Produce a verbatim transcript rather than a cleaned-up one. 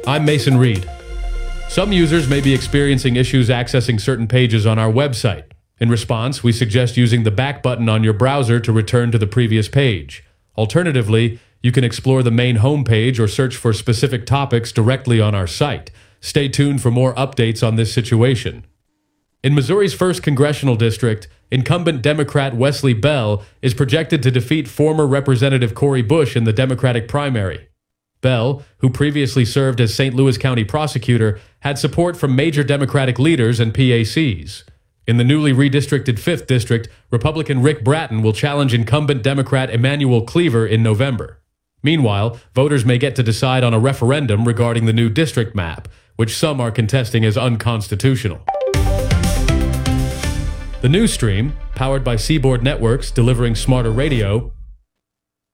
I'm Mason Reed. Some users may be experiencing issues accessing certain pages on our website. In response, we suggest using the back button on your browser to return to the previous page. Alternatively, you can explore the main homepage or search for specific topics directly on our site. Stay tuned for more updates on this situation. In Missouri's first congressional district, incumbent Democrat Wesley Bell is projected to defeat former Representative Cori Bush in the Democratic primary. Bell, who previously served as Saint Louis County prosecutor, had support from major Democratic leaders and P A Cs. In the newly redistricted fifth District, Republican Rick Bratton will challenge incumbent Democrat Emanuel Cleaver in November. Meanwhile, voters may get to decide on a referendum regarding the new district map, which some are contesting as unconstitutional. The news stream, powered by Seaboard Networks delivering smarter radio,